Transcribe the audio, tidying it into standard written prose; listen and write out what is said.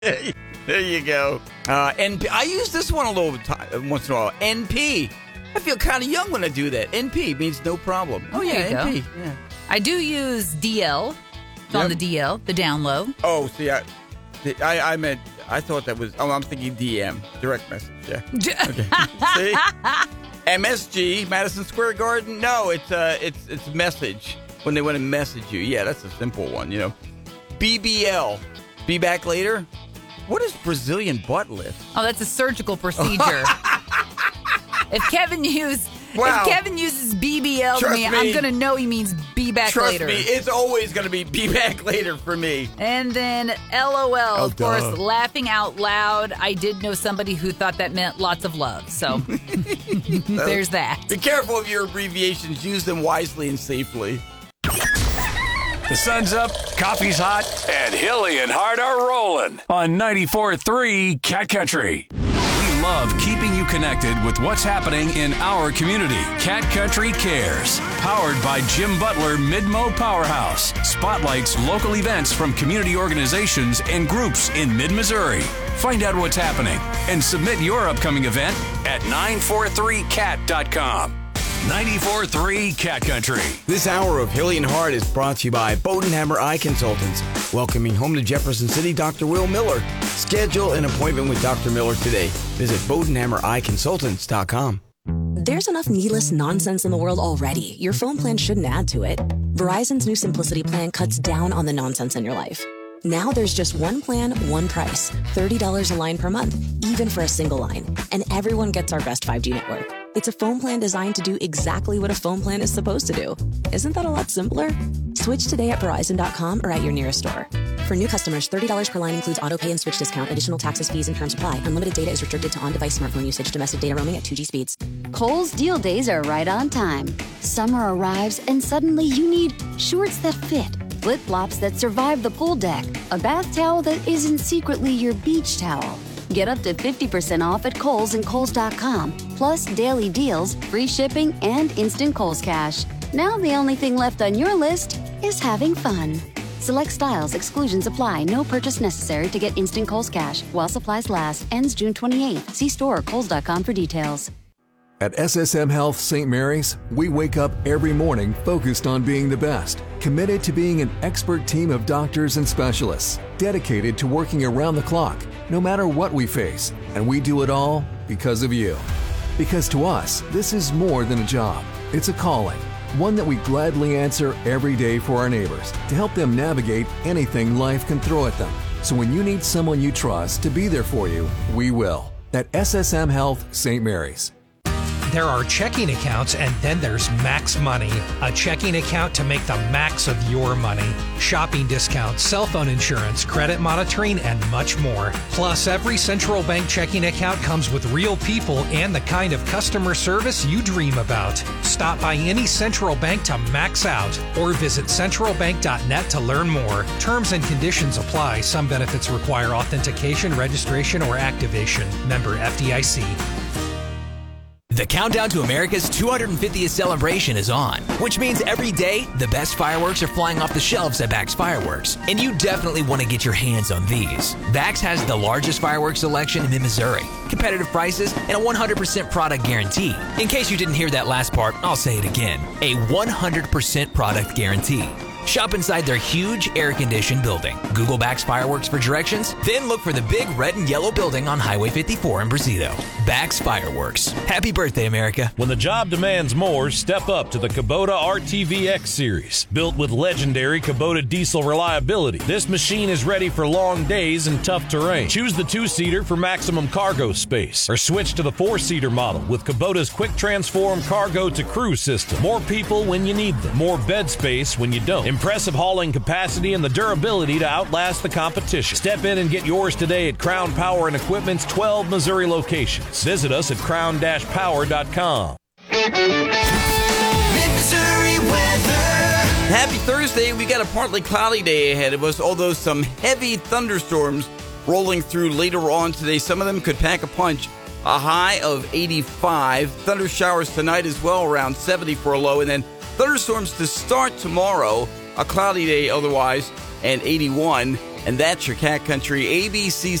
There you go. NP. I use this one a little once in a while. NP. I feel kind of young when I do that. NP means no problem. Oh, yeah, NP. Yeah. I do use DL. It's on the DL, the down low. Oh, see, I thought that was, I'm thinking DM, direct message, yeah. Okay. See? MSG, Madison Square Garden. No, it's message, when they want to message you. Yeah, that's a simple one, BBL, be back later. What is Brazilian butt lift? Oh, that's a surgical procedure. If Kevin uses BBL to me, I'm going to know he means be back later. Trust me, it's always going to be back later for me. And then LOL, of course, laughing out loud. I did know somebody who thought that meant lots of love. So there's that. Be careful of your abbreviations. Use them wisely and safely. The sun's up, coffee's hot, and Hilly and Hart are rolling on 94.3 Cat Country. We love keeping you connected with what's happening in our community. Cat Country Cares, powered by Jim Butler Mid-Mo Powerhouse. Spotlights local events from community organizations and groups in mid-Missouri. Find out what's happening and submit your upcoming event at 943cat.com. 94.3 Cat Country. This hour of Hilly and Hart is brought to you by Bodenhammer Eye Consultants. Welcoming home to Jefferson City, Dr. Will Miller. Schedule an appointment with Dr. Miller today. Visit BodenhammerEyeConsultants.com. There's enough needless nonsense in the world already. Your phone plan shouldn't add to it. Verizon's new Simplicity plan cuts down on the nonsense in your life. Now there's just one plan, one price. $30 a line per month, even for a single line. And everyone gets our best 5G network. It's a phone plan designed to do exactly what a phone plan is supposed to do. Isn't that a lot simpler? Switch today at Verizon.com or at your nearest store. For new customers, $30 per line includes auto pay and switch discount. Additional taxes, fees, and terms apply. Unlimited data is restricted to on-device smartphone usage. Domestic data roaming at 2G speeds. Kohl's deal days are right on time. Summer arrives and suddenly you need shorts that fit, flip-flops that survive the pool deck, a bath towel that isn't secretly your beach towel. Get up to 50% off at Kohl's and Kohl's.com. Plus daily deals, free shipping, and instant Kohl's Cash. Now the only thing left on your list is having fun. Select styles, exclusions apply. No purchase necessary to get instant Kohl's Cash. While supplies last. Ends June 28th. See store or Kohl's.com for details. At SSM Health St. Mary's, we wake up every morning focused on being the best, committed to being an expert team of doctors and specialists, dedicated to working around the clock, no matter what we face, and we do it all because of you. Because to us, this is more than a job. It's a calling, one that we gladly answer every day for our neighbors to help them navigate anything life can throw at them. So when you need someone you trust to be there for you, we will. At SSM Health St. Mary's. There are checking accounts, and then there's Max Money, a checking account to make the max of your money. Shopping discounts, cell phone insurance, credit monitoring, and much more. Plus, every central bank checking account comes with real people and the kind of customer service you dream about. Stop by any central bank to max out or visit centralbank.net to learn more. Terms and conditions apply. Some benefits require authentication, registration, or activation. Member FDIC. The countdown to America's 250th celebration is on, which means every day, the best fireworks are flying off the shelves at Bax Fireworks. And you definitely want to get your hands on these. Bax has the largest fireworks selection in Missouri, competitive prices, and a 100% product guarantee. In case you didn't hear that last part, I'll say it again. A 100% product guarantee. Shop inside their huge air-conditioned building. Google Bax Fireworks for directions, then look for the big red and yellow building on Highway 54 in Brazito. Bax Fireworks. Happy birthday, America. When the job demands more, step up to the Kubota RTVX series. Built with legendary Kubota diesel reliability, this machine is ready for long days and tough terrain. Choose the 2-seater for maximum cargo space, or switch to the 4-seater model with Kubota's quick transform cargo to crew system. More people when you need them. More bed space when you don't. Impressive hauling capacity and the durability to outlast the competition. Step in and get yours today at Crown Power and Equipment's 12 Missouri locations. Visit us at crown-power.com. Mid-Missouri weather. Happy Thursday. We got a partly cloudy day ahead of us, although some heavy thunderstorms rolling through later on today. Some of them could pack a punch. A high of 85. Thunder showers tonight as well, around 70 for a low. And then thunderstorms to start tomorrow. A cloudy day otherwise, and 81. And that's your Cat Country ABC